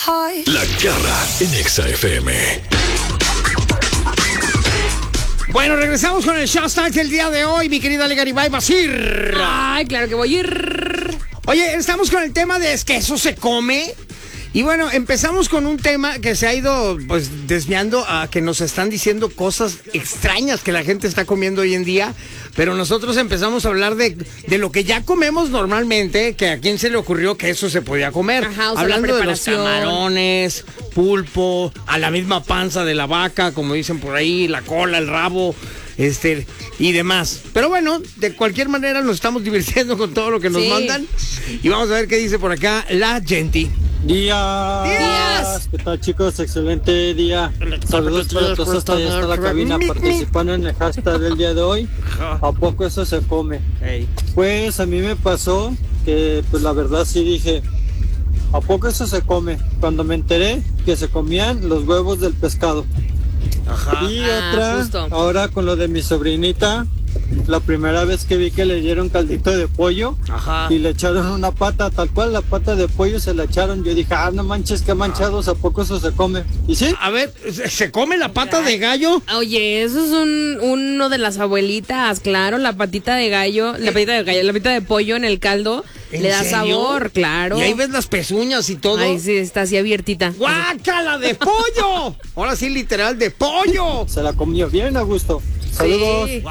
La Garra en Exa FM. Bueno, regresamos con el Shot Start el día de hoy, mi querida Ale Garibay Basir. Ay, claro que voy a ir. Oye, estamos con el tema de ¿es que eso se come? Y bueno, empezamos con un tema que se ha ido pues desviando a que nos están diciendo cosas extrañas que la gente está comiendo hoy en día, pero nosotros empezamos a hablar de lo que ya comemos normalmente, que a quién se le ocurrió que eso se podía comer. Ajá, o sea, hablando la de los preparación. camarones, pulpo, a la misma panza de la vaca, como dicen por ahí, la cola, el rabo, y demás. Pero bueno, de cualquier manera nos estamos divirtiendo con todo lo que nos mandan. Y vamos a ver qué dice por acá la gente. Días. ¿Qué tal, chicos? Excelente día. Saludos para todos hasta allá está la cabina participando en el hashtag del día de hoy. ¿A poco eso se come? Pues a mí me pasó que pues la verdad sí dije, ¿a poco eso se come? Cuando me enteré que se comían los huevos del pescado. Ajá. Y otra, justo. ahora con lo de mi sobrinita, la primera vez que vi que le dieron caldito de pollo. Ajá. Y le echaron una pata, tal cual la pata de pollo se la echaron. Yo dije, no manches, qué manchados, ¿a poco eso se come? ¿Y sí? A ver, ¿se come la pata de gallo? Oye, eso es uno de las abuelitas, claro, la patita de gallo, la patita de pollo en el caldo, ¿En le da serio? sabor, claro. Y ahí ves las pezuñas y todo. Ay, sí, está así abiertita. ¡Guácala de pollo! Ahora sí, literal, de pollo. Se la comió bien a gusto. Saludos. Sí.